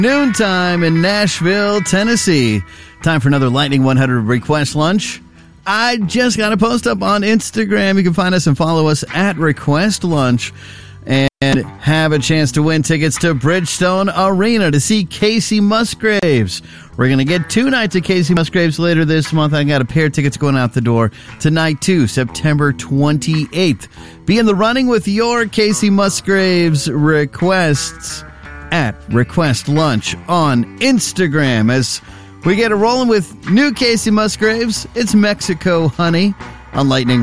Noontime in Nashville, Tennessee. Time for another Lightning 100 Request Lunch. I just got a post up on Instagram. You can find us and follow us at Request Lunch and have a chance to win tickets to Bridgestone Arena to see Casey Musgraves. We're going to get 2 nights of Casey Musgraves later this month. I got a pair of tickets going out the door tonight, too, September 28th. Be in the running with your Casey Musgraves requests at Request Lunch on Instagram. As we get it rolling with new Casey Musgraves, it's Mexico Honey on Lightning